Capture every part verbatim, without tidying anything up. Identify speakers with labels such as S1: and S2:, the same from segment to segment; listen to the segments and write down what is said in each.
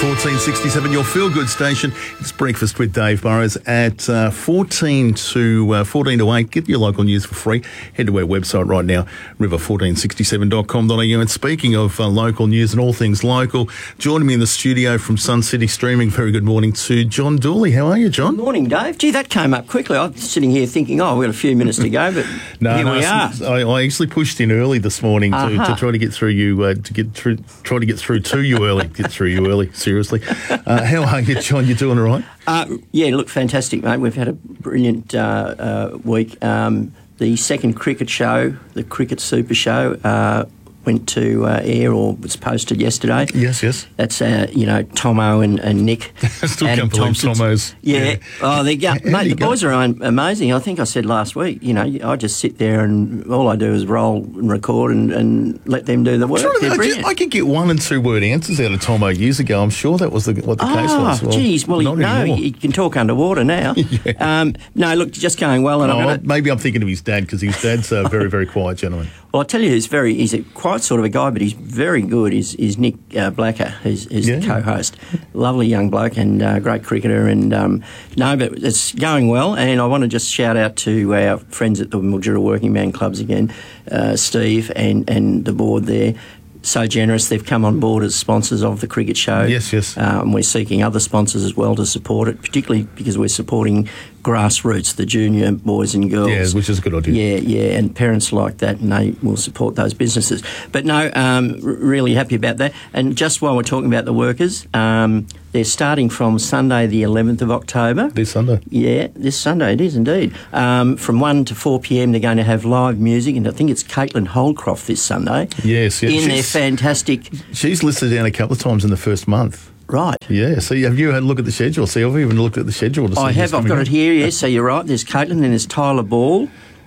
S1: fourteen sixty-seven, your feel-good station. It's Breakfast with Dave Burrows at uh, fourteen to uh, fourteen to eight. Get your local news for free. Head to our website right now, river fourteen sixty-seven dot com dot a u. And speaking of uh, local news and all things local, joining me in the studio from Sun City Streaming, very good morning to John Dooley. How are you, John?
S2: Good morning, Dave. Gee, that came up quickly. I was sitting here thinking, oh, we've got a few minutes to go, but
S1: no,
S2: here
S1: no,
S2: we are.
S1: I, I actually pushed in early this morning to,
S2: uh-huh.
S1: to try to get through you, uh, to get through, try to get through to you early, get through you early. Seriously. Uh, how are you, John? You doing all right?
S2: Uh, yeah, look, fantastic, mate. We've had a brilliant uh, uh, week. Um, the second cricket show, the Cricket Super Show, uh, went to uh, air or was posted yesterday.
S1: Yes, yes.
S2: That's, uh, you know, Tomo and, and Nick.
S1: I still can't believe Tomo's.
S2: Yeah. yeah. Oh, they go. Mate, the
S1: go?
S2: boys are amazing. I think I said last week, you know, I just sit there and all I do is roll and record and, and let them do the work.
S1: Sure,
S2: They're
S1: I,
S2: brilliant.
S1: I could get one and two word answers out of Tomo years ago. I'm sure that was the, what the
S2: oh,
S1: case was.
S2: Oh, geez. Well, he,
S1: not
S2: no,
S1: anymore.
S2: he can talk underwater now.
S1: yeah.
S2: um, no, look, just going well. And
S1: oh,
S2: I'm gonna,
S1: maybe I'm thinking of his dad because his dad's a very, very quiet gentleman.
S2: Well, I tell you, he's very, he's a quiet sort of a guy, but he's very good. Is is Nick uh, Blacker, who's, who's
S1: yeah.
S2: the co-host. Lovely young bloke and uh, great cricketer. And um, no, but it's going well. And I want to just shout out to our friends at the Mildura Working Man Clubs again, uh, Steve and, and the board there. So generous. They've come on board as sponsors of the cricket show.
S1: Yes, yes.
S2: Um, we're seeking other sponsors as well to support it, particularly because we're supporting grassroots, the junior boys and girls.
S1: Yeah, which is a good idea.
S2: Yeah, yeah, and parents like that, and they will support those businesses. But no, um, r- really happy about that. And just while we're talking about the workers, um, they're starting from Sunday the eleventh of October.
S1: This Sunday?
S2: Yeah, this Sunday it is indeed. Um, from one to four p.m. they're going to have live music, and I think it's Caitlin Holdcroft this Sunday.
S1: Yes, yes.
S2: In their fantastic...
S1: She's listed down a couple of times in the first month.
S2: Right.
S1: Yeah, so have you had a look at the schedule? See, I've even looked at the schedule. To see
S2: I have, I've got
S1: in.
S2: it here, yes, so you're right. There's Caitlin, then there's Tyler Ball,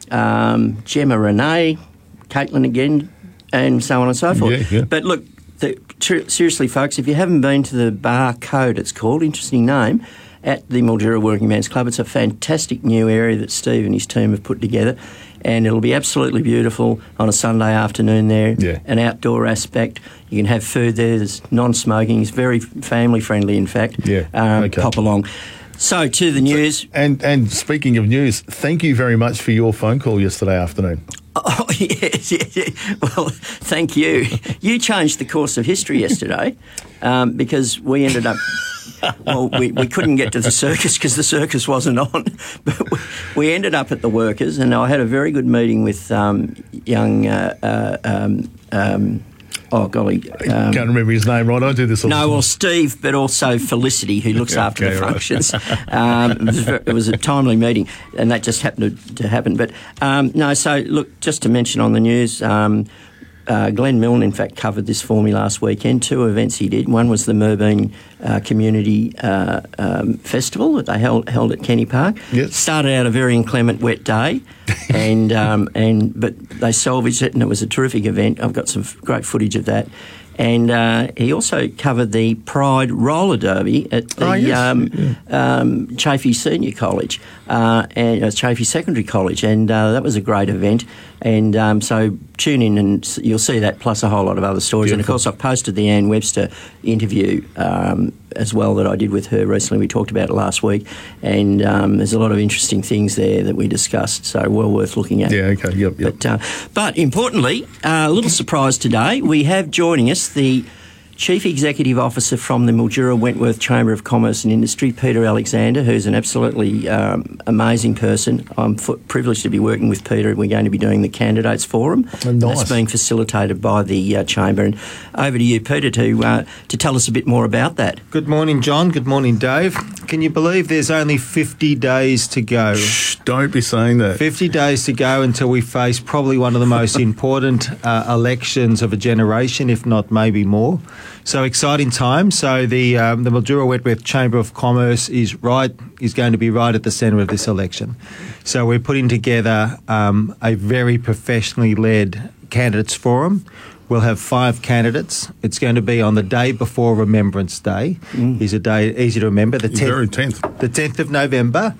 S2: um, Gemma Renee, Caitlin again, and so on and so forth.
S1: Yeah, yeah.
S2: But look, the, tr- seriously, folks, if you haven't been to the Bar Code, it's called, interesting name, at the Mildura Working Man's Club, it's a fantastic new area that Steve and his team have put together, and it'll be absolutely beautiful on a Sunday afternoon there.
S1: Yeah.
S2: An outdoor aspect. You can have food there. There's non-smoking. It's very family-friendly, in fact.
S1: Yeah,
S2: Um,
S1: okay.
S2: Pop along. So, to the news.
S1: And and speaking of news, thank you very much for your phone call yesterday afternoon.
S2: Oh, yes, yes, yes. Well, thank you. You changed the course of history yesterday um, because we ended up... Well, we, we couldn't get to the circus because the circus wasn't on. But we, we ended up at the workers, and I had a very good meeting with um, young... Uh, uh, um, um, oh, golly. Um,
S1: Can't remember his name, right? I do this all the
S2: No,
S1: time.
S2: well, Steve, but also Felicity, who looks after
S1: Okay,
S2: the
S1: right.
S2: functions. um, it, was, ver- it was a timely meeting, and that just happened to, to happen. But um, no, so look, just to mention on the news, um, uh, Glenn Milne, in fact, covered this for me last weekend. Two events he did. One was the Merbeen uh, Community uh, um, Festival that they held, held at Kenny Park.
S1: Yes.
S2: Started out a very inclement wet day, and um, and but they salvaged it, and it was a terrific event. I've got some f- great footage of that. And uh, he also covered the Pride Roller Derby at the
S1: Oh, yes.
S2: um,
S1: Yeah.
S2: um, Chaffey Senior College uh, and uh, Chaffey Secondary College, and uh, that was a great event. And um, so tune in and s- you'll see that, plus a whole lot of other stories.
S1: Beautiful.
S2: And of course, I've posted the Anne Webster interview um, as well that I did with her recently. We talked about it last week, and um, there's a lot of interesting things there that we discussed. So well worth looking at.
S1: Yeah, okay, yep, yep.
S2: But, uh, but importantly, uh, a little surprise today, we have joining us the Chief Executive Officer from the Mildura Wentworth Chamber of Commerce and Industry, Peter Alexander, who's an absolutely um, amazing person. I'm f- privileged to be working with Peter. We're going to be doing the Candidates Forum.
S1: Oh, nice.
S2: That's being facilitated by the uh, Chamber. And over to you, Peter, to uh, to tell us a bit more about that.
S3: Good morning, John. Good morning, Dave. Can you believe there's only fifty days to go?
S1: Shh, don't be saying that.
S3: fifty days to go until we face probably one of the most important uh, elections of a generation, if not maybe more. So exciting time. So the um, the Mildura Wentworth Chamber of Commerce is right is going to be right at the centre of this election. So we're putting together um, a very professionally led candidates forum. We'll have five candidates. It's going to be on the day before Remembrance Day. Mm. Is a day easy to remember. The
S1: Very tenth.
S3: The tenth of November.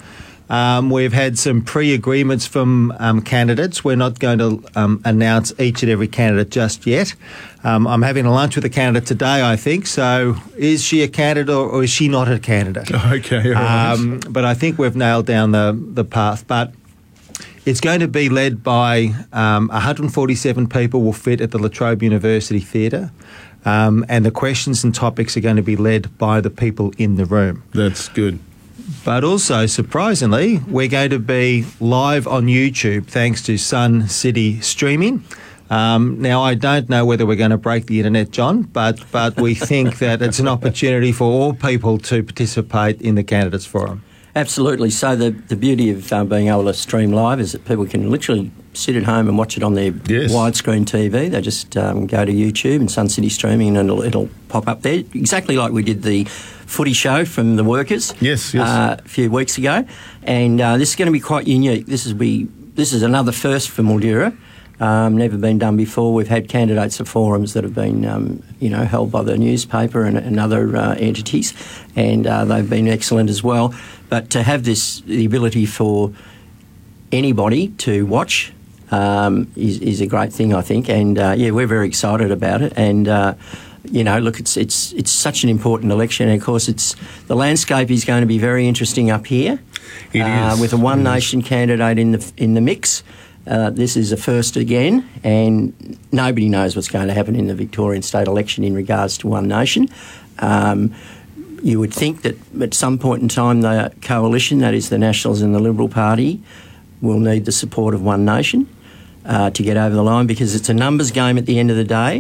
S3: Um, we've had some pre-agreements from um, candidates. We're not going to um, announce each and every candidate just yet. Um, I'm having a lunch with a candidate today, I think. So is she a candidate or, or is she not a candidate?
S1: Okay. Right.
S3: Um, but I think we've nailed down the, the path. But it's going to be led by um, one hundred forty-seven people will fit at the La Trobe University Theatre. Um, and the questions and topics are going to be led by the people in the room.
S1: That's good.
S3: But also, surprisingly, we're going to be live on YouTube thanks to Sun City Streaming. Um, now, I don't know whether we're going to break the internet, John, but, but we think that it's an opportunity for all people to participate in the Candidates Forum.
S2: Absolutely. So the, the beauty of uh, being able to stream live is that people can literally sit at home and watch it on their
S1: yes.
S2: widescreen T V. They just um, go to YouTube and Sun City Streaming and it'll, it'll pop up there, exactly like we did the footy show from the Workers
S1: yes, yes.
S2: Uh, a few weeks ago. And uh, this is going to be quite unique. This is, we, this is another first for Mildura. Um, never been done before. We've had candidates for forums that have been, um, you know, held by the newspaper and, and other uh, entities, and uh, they've been excellent as well. But to have this, the ability for anybody to watch um, is, is a great thing, I think. And uh, yeah, we're very excited about it. And uh, you know, look, it's it's it's such an important election. And of course, it's the landscape is going to be very interesting up here.
S1: It
S2: uh,
S1: is
S2: with a One Nation candidate in the in the mix. Uh, this is a first again, and nobody knows what's going to happen in the Victorian state election in regards to One Nation. Um, you would think that at some point in time the coalition, that is the Nationals and the Liberal Party, will need the support of One Nation uh, to get over the line, because it's a numbers game at the end of the day.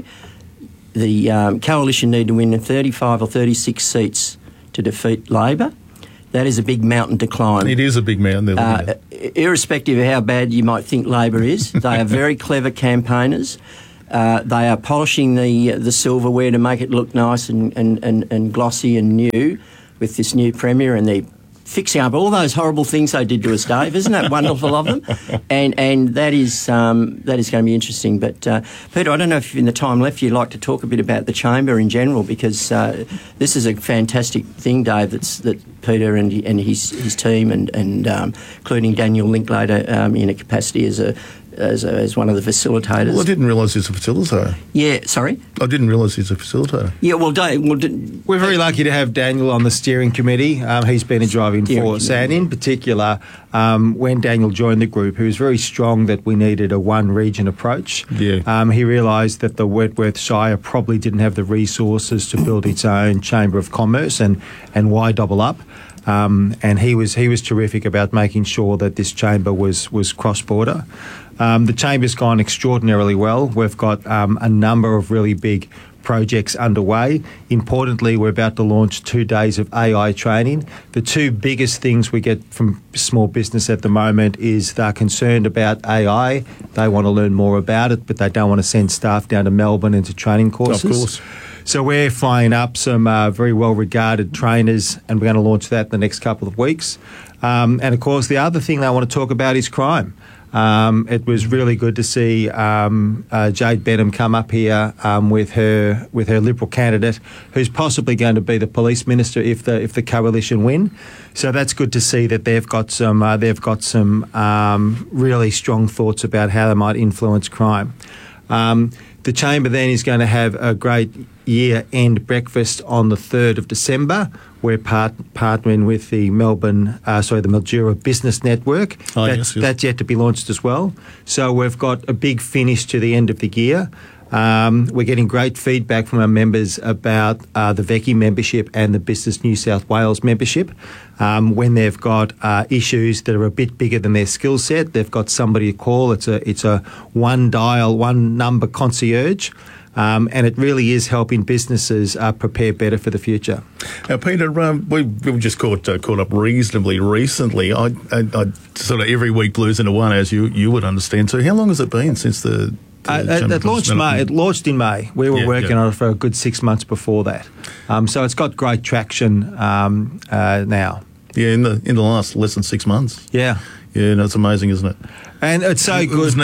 S2: The um, coalition need to win thirty-five or thirty-six seats to defeat Labor. That is a big mountain to climb.
S1: It is a big mountain.
S2: Uh, irrespective of how bad you might think Labor is, they are very clever campaigners. Uh, they are polishing the the silverware to make it look nice and, and, and, and glossy and new with this new Premier, and they're fixing up all those horrible things they did to us, Dave. Isn't that wonderful of them? And and that is um, that is going to be interesting. But, uh, Peter, I don't know if in the time left you'd like to talk a bit about the Chamber in general, because uh, this is a fantastic thing, Dave, that's, that Peter and and his his team, and, and um, including Daniel Linklater um, in a capacity as a As, a, as one of the facilitators.
S1: Well, I didn't realise he's a facilitator.
S2: Yeah, sorry?
S1: I didn't realise he's a facilitator.
S2: Yeah, well, Dave... Well,
S3: We're very lucky to have Daniel on the steering committee. Um, he's been a driving
S2: Steering
S3: force.
S2: committee.
S3: And in particular, um, when Daniel joined the group, he was very strong that we needed a one-region approach.
S1: Yeah.
S3: Um, he realised that the Wentworth Shire probably didn't have the resources to build its own Chamber of Commerce, and, and why double up? Um, and he was he was terrific about making sure that this chamber was was cross-border. Um, the chamber's gone extraordinarily well. We've got um, a number of really big projects underway. Importantly, we're about to launch two days of A I training. The two biggest things we get from small business at the moment is they're concerned about A I. They want to learn more about it, but they don't want to send staff down to Melbourne into training courses.
S1: Of course.
S3: So we're flying up some uh, very well-regarded trainers, and we're going to launch that in the next couple of weeks. Um, and, of course, the other thing I want to talk about is crime. Um, it was really good to see um, uh, Jade Benham come up here um, with her with her Liberal candidate, who's possibly going to be the police minister if the if the coalition win. So that's good to see that they've got some uh, they've got some um, really strong thoughts about how they might influence crime. Um, the Chamber then is going to have a great year-end breakfast on the third of December. We're part, partnering with the Melbourne, uh, sorry, the Mildura Business Network.
S1: Oh,
S3: that's,
S1: yes, yes.
S3: that's yet to be launched as well. So we've got a big finish to the end of the year. Um, we're getting great feedback from our members about uh, the V E C I membership and the Business New South Wales membership. Um, when they've got uh, issues that are a bit bigger than their skill set, they've got somebody to call. It's a it's a one dial, one number concierge. Um, and it really is helping businesses uh, prepare better for the future.
S1: Now, Peter, um, we, we were just caught uh, caught up reasonably recently. I, I, I sort of every week blues into one, as you, you would understand. So how long has it been since the... the
S3: Uh, it, it launched May. It launched in May. We were
S1: Yeah,
S3: working
S1: yeah.
S3: on it for a good six months before that. Um, so it's got great traction um, uh, now.
S1: Yeah, in the in the last less than six months.
S3: Yeah.
S1: Yeah, no, it's amazing, isn't it?
S3: And it's so
S1: It
S3: good.
S1: was needed.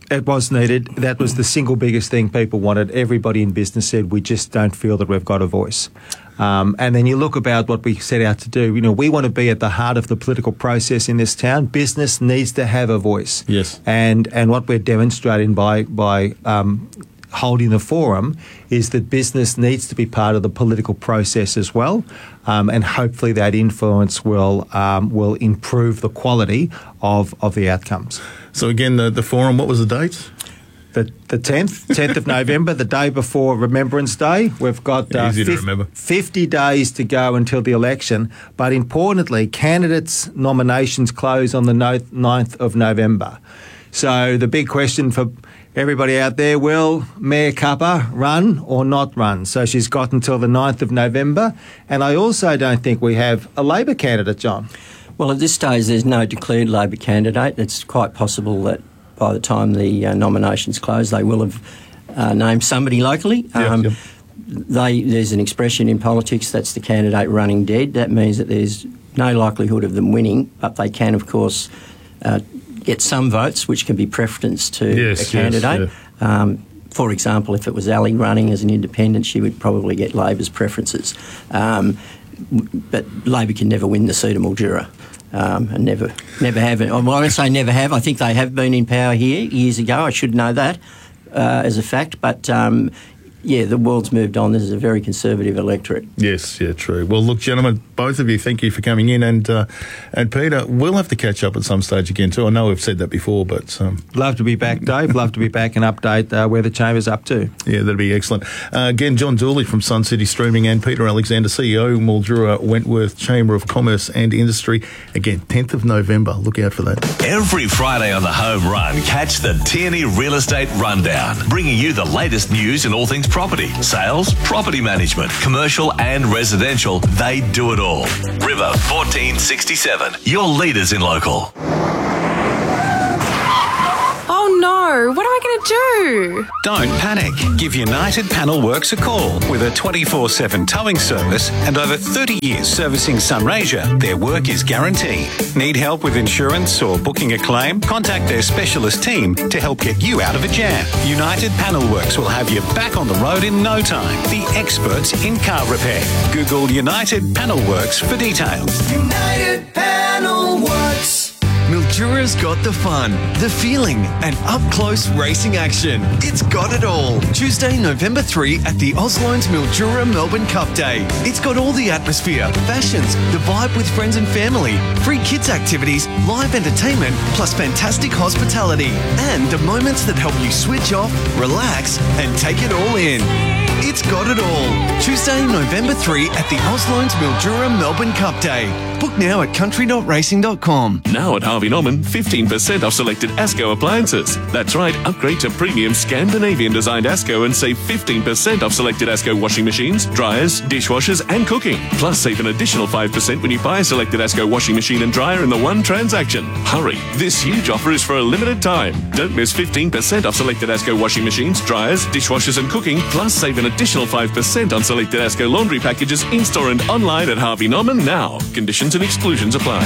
S3: It was needed. That was the single biggest thing people wanted. Everybody in business said, we just don't feel that we've got a voice. Um, and then you look about what we set out to do. You know, we want to be at the heart of the political process in this town. Business needs to have a voice.
S1: Yes.
S3: And and what we're demonstrating by by um, holding the forum is that business needs to be part of the political process as well, um, and hopefully that influence will um, will improve the quality of of the outcomes.
S1: So again, the, the forum, what was the date?
S3: The the tenth, tenth of November, the day before Remembrance Day. We've got uh,
S1: Easy to
S3: fif-
S1: remember.
S3: fifty days to go until the election. But importantly, candidates' nominations close on the ninth of November. So the big question for everybody out there, will Mayor Cupper run or not run? So she's got until the ninth of November. And I also don't think we have a Labor candidate, John.
S2: Well, at this stage, there's no declared Labor candidate. It's quite possible that by the time the uh, nominations close, they will have uh, named somebody locally.
S1: Yep,
S2: Um,
S1: yep.
S2: They, there's an expression in politics, that's the candidate running dead. That means that there's no likelihood of them winning, but they can, of course, uh, get some votes, which can be preference to
S1: Yes,
S2: a candidate.
S1: yes,
S2: um, for example, if it was Ali running as an independent, she would probably get Labor's preferences. Um, but Labor can never win the seat of Mildura. Um, and never, never have. Well, I won't say never have. I think they have been in power here years ago. I should know that uh, as a fact. But um, yeah, the world's moved on. This is a very conservative electorate.
S1: Yes, yeah, true. Well, look, gentlemen, both of you, thank you for coming in. And uh, and Peter, we'll have to catch up at some stage again too. I know we've said that before, but... Um,
S3: Love to be back, Dave. Love to be back and update uh, where the Chamber's up to.
S1: Yeah, that'd be excellent. Uh, again, John Dooley from Sun City Streaming and Peter Alexander, C E O, Mildura Wentworth Chamber of Commerce and Industry. Again, tenth of November. Look out for that.
S4: Every Friday on the Home Run, catch the Tierney Real Estate Rundown, bringing you the latest news in all things property, sales, property management, commercial and residential. They do it all. River fourteen sixty-seven, your leaders in local.
S5: Oh no, what am I going to do?
S6: Don't panic. Give United Panel Works a call. With a twenty-four seven towing service and over thirty years servicing Sunraysia, their work is guaranteed. Need help with insurance or booking a claim? Contact their specialist team to help get you out of a jam. United Panel Works will have you back on the road in no time. The experts in car repair. Google United Panel Works for details.
S7: United Panel Works. Mildura's got the fun, the feeling, and up-close racing action. It's got it all. Tuesday, November third at the Oslones Mildura Melbourne Cup Day. It's got all the atmosphere, fashions, the vibe with friends and family, free kids activities, live entertainment, plus fantastic hospitality, and the moments that help you switch off, relax, and take it all in. It's got it all. Tuesday, November third at the Oslones Mildura Melbourne Cup Day. Book now at country dot racing dot com.
S8: Now at Harvey Norman, fifteen percent off selected ASCO appliances. That's right, upgrade to premium Scandinavian-designed ASCO and save fifteen percent off selected ASCO washing machines, dryers, dishwashers and cooking. Plus, save an additional five percent when you buy a selected ASCO washing machine and dryer in the one transaction. Hurry, this huge offer is for a limited time. Don't miss fifteen percent off selected ASCO washing machines, dryers, dishwashers and cooking. Plus, save an additional five percent on selected ASCO laundry packages in-store and online at Harvey Norman now. Conditions and exclusions apply.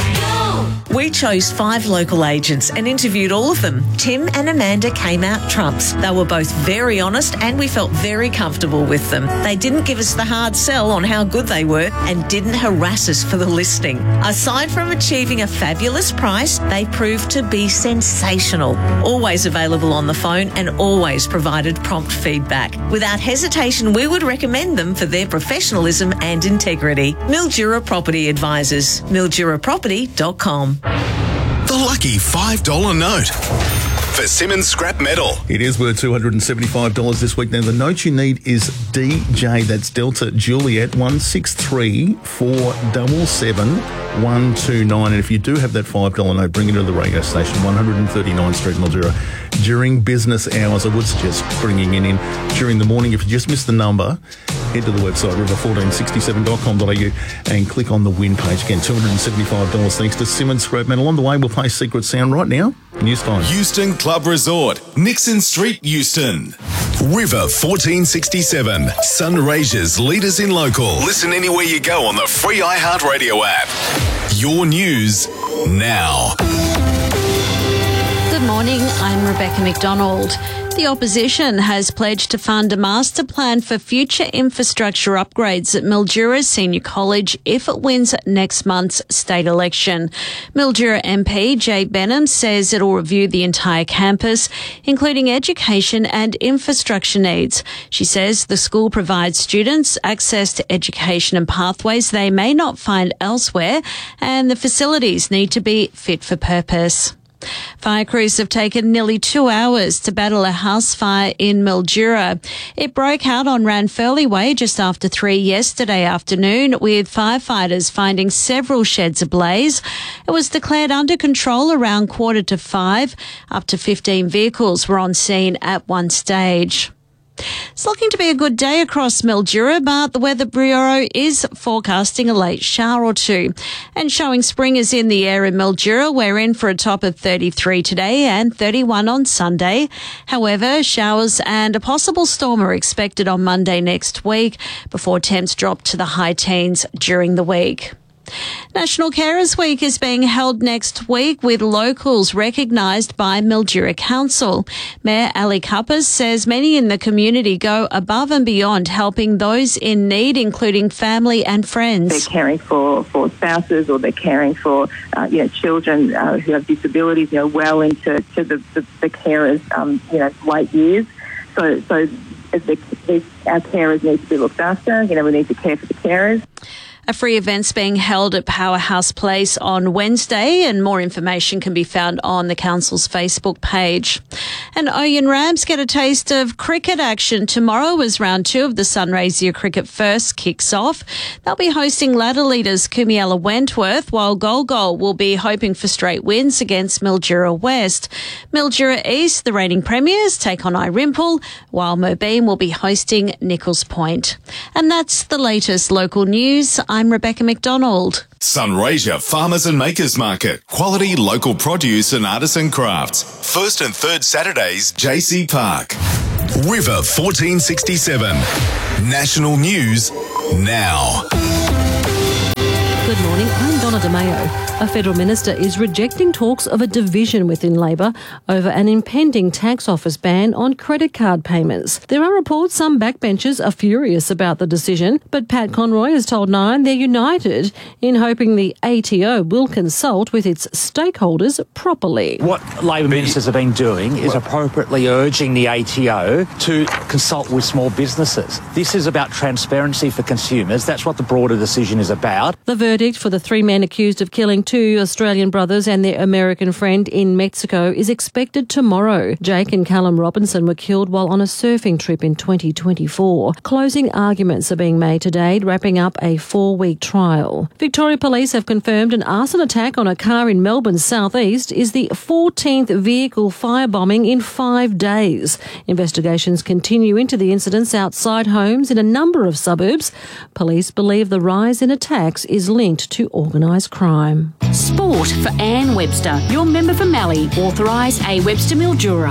S9: We chose five local agents and interviewed all of them. Tim and Amanda came out trumps. They were both very honest and we felt very comfortable with them. They didn't give us the hard sell on how good they were and didn't harass us for the listing. Aside from achieving a fabulous price, they proved to be sensational. Always available on the phone and always provided prompt feedback. Without hesitation, we would recommend them for their professionalism and integrity. Mildura Property Advisors. mildura property dot com.
S10: The lucky five dollar note for Simmons Scrap Metal.
S1: It is worth two hundred seventy-five dollars this week. Now, the note you need is D J, that's Delta Juliet, one six three four seven seven one two nine. And if you do have that five dollar note, bring it to the radio station, one thirty-ninth Street, Mildura, during business hours. I would suggest bringing it in during the morning. If you just missed the number, head to the website, river fourteen sixty-seven dot com dot a u, and click on the win page. Again, two hundred seventy-five dollars thanks to Simmons Scrap Metal. On the way, we'll play Secret Sound right now. News time.
S10: Euston Club Resort, Nixon Street, Euston. River fourteen sixty-seven, Sunraysia's leaders in local. Listen anywhere you go on the free iHeartRadio app. Your news now.
S11: Good morning, I'm Rebecca McDonald. The opposition has pledged to fund a master plan for future infrastructure upgrades at Mildura Senior College if it wins next month's state election. Mildura M P Jay Benham says it will review the entire campus, including education and infrastructure needs. She says the school provides students access to education and pathways they may not find elsewhere, and the facilities need to be fit for purpose. Fire crews have taken nearly two hours to battle a house fire in Mildura. It broke out on Ranfurly Way just after three yesterday afternoon, with firefighters finding several sheds ablaze. It was declared under control around quarter to five. Up to fifteen vehicles were on scene at one stage. It's looking to be a good day across Mildura, but the Weather Bureau is forecasting a late shower or two. And showing spring is in the air in Mildura. We're in for a top of thirty-three today and thirty-one on Sunday. However, showers and a possible storm are expected on Monday next week before temps drop to the high teens during the week. National Carers Week is being held next week with locals recognised by Mildura Council. Mayor Ali Kappas says many in the community go above and beyond helping those in need, including family and friends.
S12: They're caring for, for spouses, or they're caring for uh, you know, children uh, who have disabilities, you know, well into to the, the, the carers' um, you know, late years. So, so as the, as our carers need to be looked after. You know, we need to care for the carers.
S11: A free event's being held at Powerhouse Place on Wednesday, and more information can be found on the council's Facebook page. And Oyen Rams get a taste of cricket action tomorrow as round two of the Sunraysia Cricket First kicks off. They'll be hosting ladder leaders Kumiella Wentworth, while Golgol will be hoping for straight wins against Mildura West. Mildura East, the reigning premiers, take on Irimple, while Mobeam will be hosting Nichols Point. And that's the latest local news. I'm Rebecca McDonald.
S10: Sunraysia Farmers and Makers Market. Quality local produce and artisan crafts. First and third Saturdays, J C Park. River fourteen sixty-seven. National News now.
S13: Good morning, I'm Donna DeMayo. A federal minister is rejecting talks of a division within Labor over an impending tax office ban on credit card payments. There are reports some backbenchers are furious about the decision, but Pat Conroy has told Nine they're united in hoping the A T O will consult with its stakeholders properly.
S14: What Labor ministers have been doing is appropriately urging the A T O to consult with small businesses. This is about transparency for consumers. That's what the broader decision is about.
S13: The verdict for the three men accused of killing two Australian brothers and their American friend in Mexico is expected tomorrow. Jake and Callum Robinson were killed while on a surfing trip in twenty twenty-four. Closing arguments are being made today, wrapping up a four-week trial. Victoria Police have confirmed an arson attack on a car in Melbourne's southeast is the fourteenth vehicle firebombing in five days. Investigations continue into the incidents outside homes in a number of suburbs. Police believe the rise in attacks is linked to organised crime.
S15: Sport for Anne Webster, your member for Mallee. Authorise A Webster Mildura.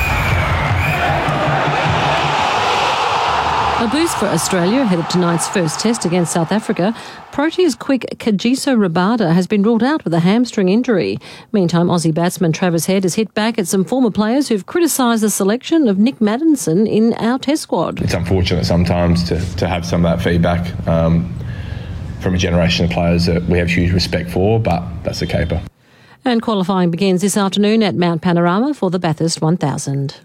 S13: A boost for Australia ahead of tonight's first test against South Africa. Proteas quick Kagiso Rabada has been ruled out with a hamstring injury. Meantime, Aussie batsman Travis Head has hit back at some former players who've criticised the selection of Nick Maddinson in our test squad.
S16: It's unfortunate sometimes to, to have some of that feedback um, from a generation of players that we have huge respect for, but that's a caper.
S13: And qualifying begins this afternoon at Mount Panorama for the Bathurst one thousand.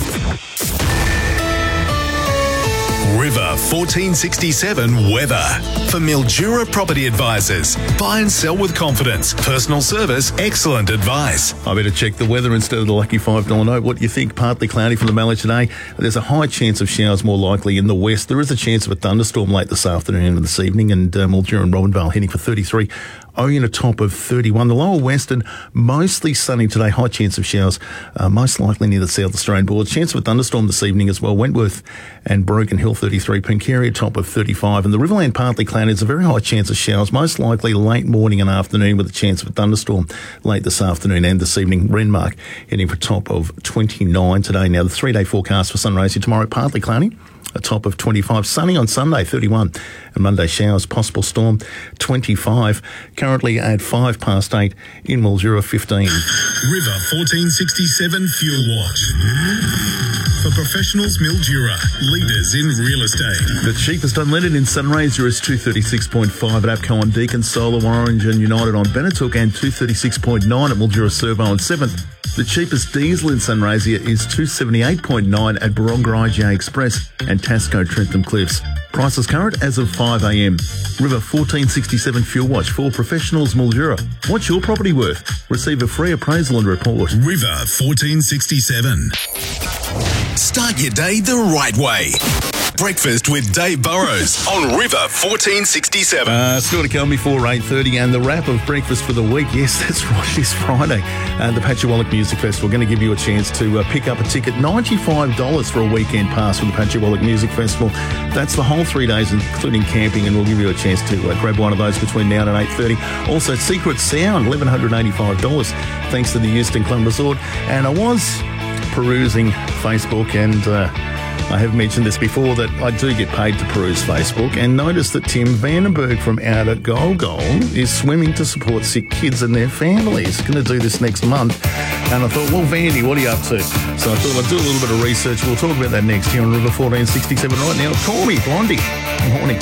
S10: River fourteen sixty-seven weather. For Mildura Property Advisors. Buy and sell with confidence. Personal service, excellent advice.
S1: I better check the weather instead of the lucky five dollar note. What do you think? Partly cloudy for the Mallee today. There's a high chance of showers more likely in the west. There is a chance of a thunderstorm late this afternoon and this evening, and uh, Mildura and Robinvale heading for thirty-three. Oyen a top of thirty-one. The lower western, mostly sunny today. High chance of showers, uh, most likely near the South Australian border. Chance of a thunderstorm this evening as well. Wentworth and Broken Hill thirty-three. Pincaria top of thirty-five. And the Riverland partly cloudy. There's a very high chance of showers, most likely late morning and afternoon with a chance of a thunderstorm late this afternoon and this evening. Renmark heading for top of twenty-nine today. Now the three-day forecast for Sunraysia tomorrow, partly cloudy. a top of twenty-five. Sunny on Sunday, thirty-one. And Monday showers, possible storm, twenty-five. Currently at five past eight in Mildura, fifteen.
S10: River fourteen sixty-seven Fuel Watch. For professionals, Mildura, leaders in real estate.
S1: The cheapest unleaded in Sunraysia is two thirty-six point five at APCO on Deacon, Solar, Orange and United on Benetook, and two thirty-six point nine at Mildura Servo on seventh. The cheapest diesel in Sunraysia is two seventy-eight point nine at Baronga I G A Express and Tasco Trentham Cliffs. Prices current as of five a m. River fourteen sixty-seven Fuel Watch for professionals, Mildura. What's your property worth? Receive a free appraisal and report.
S10: River fourteen sixty-seven. Start your day the right way. Breakfast with Dave Burrows on River fourteen sixty-seven.
S1: Uh, still to come before eight thirty, and the wrap of breakfast for the week. Yes, that's right, it's Friday. Uh, the Patchewallic Music Festival. Going to give you a chance to uh, pick up a ticket. ninety-five dollars for a weekend pass for the Patchewallic Music Festival. That's the whole three days, including camping, and we'll give you a chance to uh, grab one of those between now and eight thirty. Also, Secret Sound, eleven eighty-five dollars, thanks to the Euston Club Resort. And I was perusing Facebook, and uh, I have mentioned this before, that I do get paid to peruse Facebook, and noticed that Tim Vandenberg from out at Golgol is swimming to support sick kids and their families. Going to do this next month. And I thought, well, Vandy, what are you up to? So I thought I'd do a little bit of research. We'll talk about that next here on River fourteen sixty-seven right now. Call me, Blondie. Good morning.